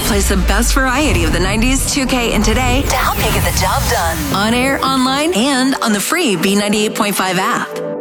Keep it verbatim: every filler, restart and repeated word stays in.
plays the best variety of the nineties, two K, and today to help you get the job done. On air, online, and on the free B ninety-eight point five app.